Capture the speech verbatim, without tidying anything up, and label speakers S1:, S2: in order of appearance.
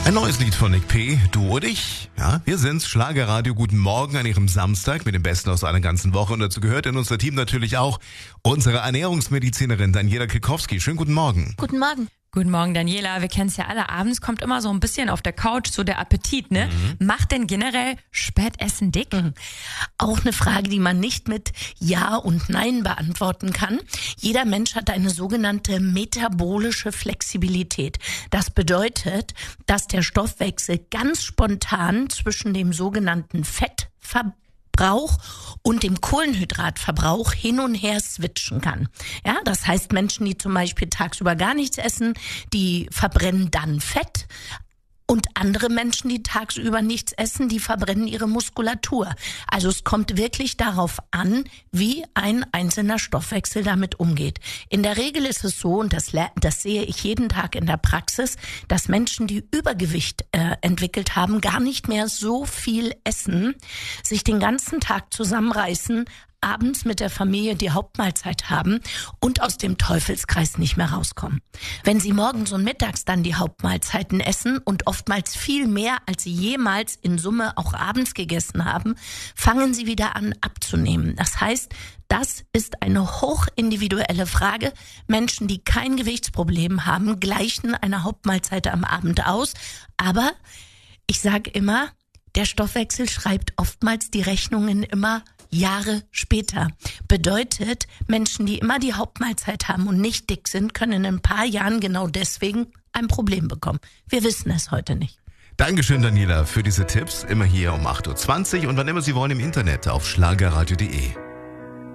S1: Ein neues Lied von Nick P., Du und ich. Ja, wir sind's, Schlagerradio. Guten Morgen an Ihrem Samstag mit dem Besten aus einer ganzen Woche. Und dazu gehört in unser Team natürlich auch unsere Ernährungsmedizinerin Daniela Kikowski. Schönen guten Morgen.
S2: Guten Morgen.
S3: Guten Morgen, Daniela. Wir kennen es ja alle. Abends kommt immer so ein bisschen auf der Couch so der Appetit, ne? Mhm. Macht denn generell Spätessen dick?
S2: Mhm. Auch eine Frage, die man nicht mit Ja und Nein beantworten kann. Jeder Mensch hat eine sogenannte metabolische Flexibilität. Das bedeutet, dass der Stoffwechsel ganz spontan zwischen dem sogenannten Fettverbrauch Brauch und dem Kohlenhydratverbrauch hin und her switchen kann. Ja, das heißt, Menschen, die zum Beispiel tagsüber gar nichts essen, die verbrennen dann Fett. Und andere Menschen, die tagsüber nichts essen, die verbrennen ihre Muskulatur. Also es kommt wirklich darauf an, wie ein einzelner Stoffwechsel damit umgeht. In der Regel ist es so, und das, das sehe ich jeden Tag in der Praxis, dass Menschen, die Übergewicht äh, entwickelt haben, gar nicht mehr so viel essen, sich den ganzen Tag zusammenreißen, abends mit der Familie die Hauptmahlzeit haben und aus dem Teufelskreis nicht mehr rauskommen. Wenn Sie morgens und mittags dann die Hauptmahlzeiten essen und oftmals viel mehr, als Sie jemals in Summe auch abends gegessen haben, fangen Sie wieder an abzunehmen. Das heißt, das ist eine hochindividuelle Frage. Menschen, die kein Gewichtsproblem haben, gleichen eine Hauptmahlzeit am Abend aus. Aber ich sage immer, der Stoffwechsel schreibt oftmals die Rechnungen immer Jahre später. Bedeutet, Menschen, die immer die Hauptmahlzeit haben und nicht dick sind, können in ein paar Jahren genau deswegen ein Problem bekommen. Wir wissen es heute nicht.
S1: Dankeschön, Daniela, für diese Tipps. Immer hier um acht Uhr zwanzig und wann immer Sie wollen im Internet auf schlagerradio punkt de.